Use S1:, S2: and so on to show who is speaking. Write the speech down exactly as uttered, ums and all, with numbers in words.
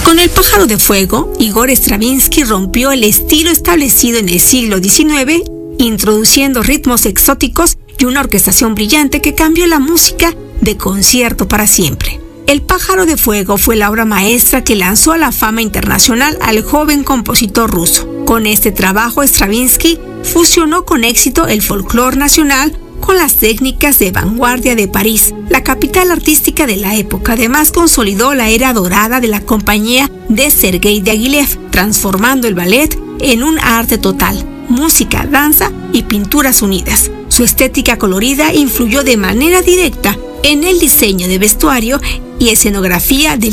S1: Con El pájaro de fuego, Igor Stravinsky rompió el estilo establecido en el siglo diecinueve, introduciendo ritmos exóticos y una orquestación brillante que cambió la música de concierto para siempre. El pájaro de fuego fue la obra maestra que lanzó a la fama internacional al joven compositor ruso. Con este trabajo, Stravinsky fusionó con éxito el folclore nacional con las técnicas de vanguardia de París, la capital artística de la época. Además, consolidó la era dorada de la compañía de Sergei Diaghilev, transformando el ballet en un arte total, música, danza y pinturas unidas. Su estética colorida influyó de manera directa en el diseño de vestuario y escenografía del